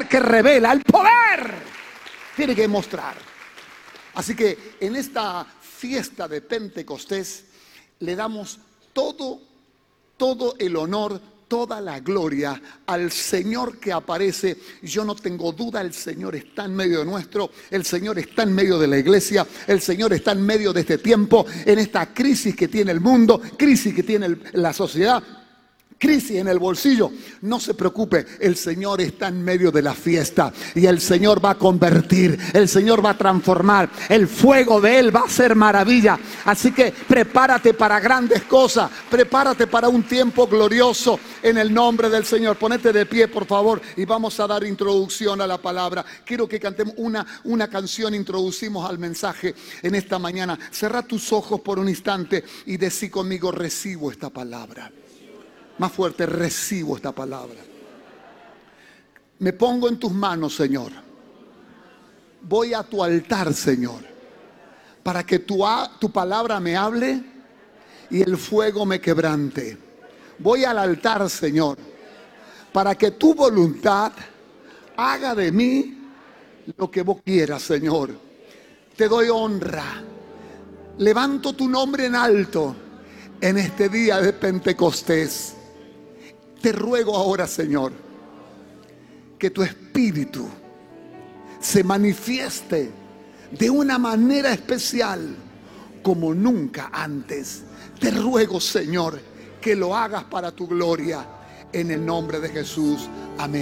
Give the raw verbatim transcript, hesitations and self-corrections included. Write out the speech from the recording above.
que revela el poder. Tiene que mostrar. Así que en esta fiesta de Pentecostés le damos todo, todo el honor, toda la gloria al Señor que aparece. Yo no tengo duda, el Señor está en medio de nuestro, el Señor está en medio de la iglesia, el Señor está en medio de este tiempo, en esta crisis que tiene el mundo, crisis que tiene el, la sociedad, crisis en el bolsillo. No se preocupe, el Señor está en medio de la fiesta y el Señor va a convertir, el Señor va a transformar, el fuego de Él va a hacer maravilla. Así que prepárate para grandes cosas, prepárate para un tiempo glorioso en el nombre del Señor. Ponete de pie, por favor, y vamos a dar introducción a la palabra. Quiero que cantemos una, una canción, introducimos al mensaje en esta mañana. Cerra tus ojos por un instante y decí conmigo: recibo esta palabra. Más fuerte: recibo esta palabra. Me pongo en tus manos, Señor. Voy a tu altar, Señor, para que tu, tu palabra me hable y el fuego me quebrante. Voy al altar, Señor, para que tu voluntad haga de mí lo que vos quieras, Señor. Te doy honra. Levanto tu nombre en alto en este día de Pentecostés. Te ruego ahora, Señor, que tu Espíritu se manifieste de una manera especial como nunca antes. Te ruego, Señor, que lo hagas para tu gloria, en el nombre de Jesús. Amén.